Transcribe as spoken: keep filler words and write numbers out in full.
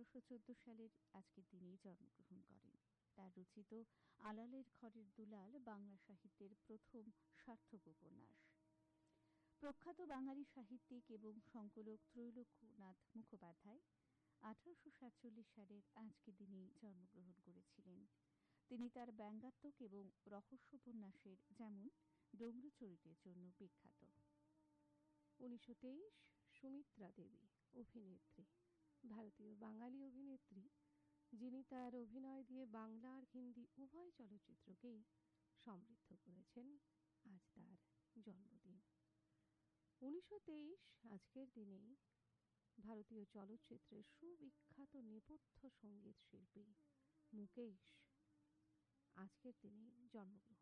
আঠারোশো চোদ্দ সালের আজকের দিনেই জন্মগ্রহণ করেন। তার রচিত আলালের ঘরের দুলাল বাংলা সাহিত্যের প্রথম সার্থক উপন্যাস। প্রখ্যাত বাঙালি সাহিত্যিক এবং সংকলক ত্রৈলোক্যনাথ মুখোপাধ্যায় আঠারোশো সাতচল্লিশ সালের আজকের দিনেই জন্মগ্রহণ করেছিলেন। তিনি তার ব্যঙ্গাত্মক এবং রহস্যোপন্যাসের যেমন ডমরুচরিতের জন্য বিখ্যাত। উনিশশো তেইশ সুমিত্রা দেবী অভিনেত্রী, ভারতীয় বাঙালি অভিনেত্রী, যিনি তার অভিনয় দিয়ে বাংলা আর হিন্দি উভয় চলচ্চিত্রকেই সমৃদ্ধ করেছেন। আজ তার জন্মদিন। উনিশশো তেইশ আজকের দিনেই ভারতীয় চলচ্চিত্রের সুবিখ্যাত নেপথ্য সঙ্গীত শিল্পী মুকেশ আজকের দিনেই জন্মগ্রহণ